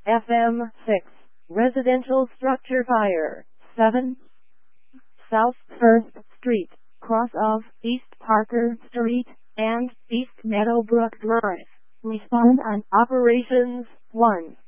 FM 6. Residential structure fire. 7. South 1st Street, cross of East Parker Street and East Meadowbrook Drive. Respond on operations 1.